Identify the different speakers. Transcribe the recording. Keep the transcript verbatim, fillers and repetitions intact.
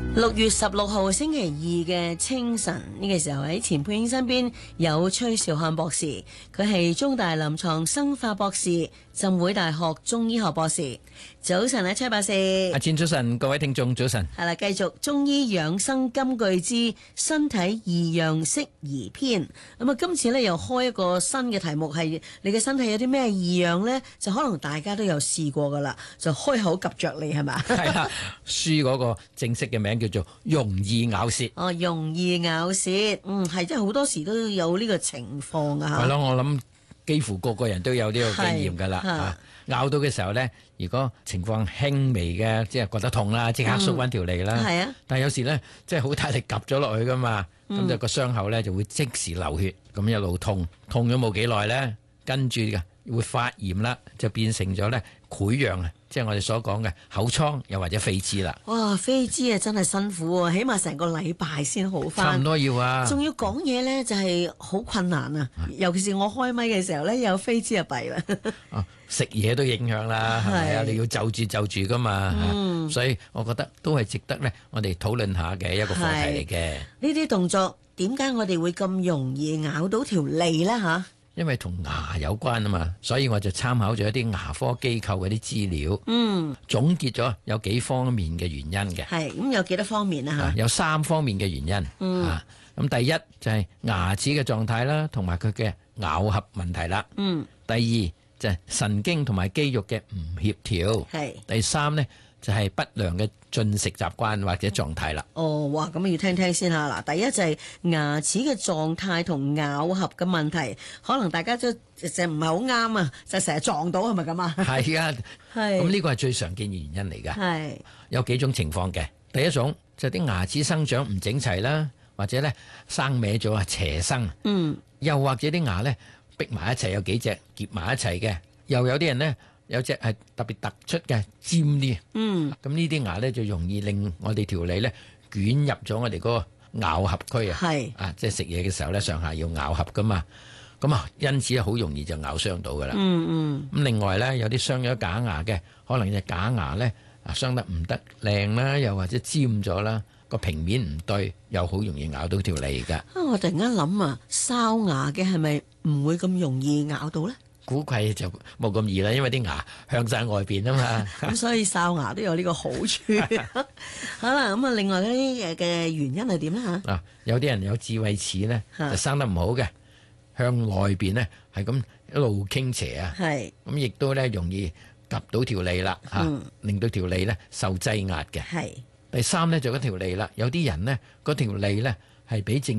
Speaker 1: 六月十六號星期二嘅清晨呢、這個時候喺錢佩英身邊有崔兆漢博士，佢係中大臨床生化博士、浸會大學中醫學博士。早晨啊，崔博士。
Speaker 2: 阿千早晨，各位聽眾早晨。
Speaker 1: 係啦，繼續中醫養生金句之身體異樣適宜篇。咁啊，今次咧又開一個新嘅題目，係你嘅身體有啲咩異樣呢？就可能大家都有試過噶啦，就開口及着你係嘛？
Speaker 2: 係啦，書嗰個正式嘅名叫做容易咬舌。
Speaker 1: 哦，容易咬舌，嗯，係，即係好多時都有呢個情況啊。
Speaker 2: 係咯，我諗幾乎個個人都有呢個經驗噶啦。啊，咬到嘅時候咧，如果情況輕微嘅，即係覺得痛啦，即刻縮翻條脷啦。係啊、嗯，但係有時咧，即係好大力夾咗落去噶嘛，咁、嗯、就個傷口咧就會即時流血，咁一路痛，痛咗冇幾耐咧，跟住嘅會發炎啦，就變成咗咧潰瘍啊。即係我哋所講嘅口瘡，又或者痱滋啦。
Speaker 1: 哇，痱滋啊，真係辛苦喎，起碼成個禮拜先好翻。
Speaker 2: 差唔多要啊。仲
Speaker 1: 要講嘢咧，就係好困難啊！尤其是我開咪嘅時候咧，有痱滋就弊啦。
Speaker 2: 哦，食嘢都影響啦，係咪啊？你要就住就住噶嘛。嗯。所以我覺得都係值得咧，我哋討論下嘅一個課題嚟嘅。
Speaker 1: 呢啲動作點解我哋會咁容易咬到條脷咧？吓？
Speaker 2: 因為同牙有關啊嘛，所以我就參考咗一啲牙科機構嗰啲資料，嗯，總結咗有幾方面嘅原因嘅。係，咁有幾多方面啊？吓，有三方面嘅原因。嗯，啊，咁第一就係牙齒嘅狀態啦，同埋佢嘅咬合問題啦。嗯，第二就係神經同埋肌肉嘅唔協調。係，第三呢就係不良嘅進食習慣或者狀態啦。哦，哇，咁要聽聽先吓。嗱，第一就係牙齒嘅狀態同咬合嘅問題，可能大家都就唔係好啱啊，就成日撞到係咪咁啊？係啊，係。咁呢個係最常見嘅原因嚟㗎。係有幾種情況嘅。第一種就係啲牙齒生長唔整齊啦，或者咧生歪咗啊，斜生。嗯。又或者啲牙咧逼埋一齊，有幾隻夾埋一齊嘅。又有啲人咧。有隻係特別突出嘅尖啲，嗯，咁呢啲牙咧就容易令我哋條脷咧捲入咗我哋嗰個咬合區啊，係啊，即係食嘢嘅時候咧上下要咬合噶嘛，咁啊因此好容易就咬傷到噶啦，嗯嗯，咁另外咧有啲傷咗假牙嘅，可能隻假牙咧啊傷得唔得靚啦，又或者尖咗啦，個平面唔對，又好容易咬到條脷噶。啊，我突然間諗啊，哨牙嘅係咪唔會咁容易咬到咧？估計就冇咁易啦，因為啲牙向晒外邊啊嘛。咁所以哨牙都有呢個好處。好啦，咁啊，另外嗰啲嘅原因係點咧嚇？啊，有啲人有智慧齒咧，就生得唔好嘅，向外邊咧係咁一路傾斜啊。係。咁亦都咧容易夾到條脷啦，嚇、嗯，令到條脷咧受擠壓嘅。係。第三咧就嗰條脷啦，有啲人咧嗰條脷咧係比正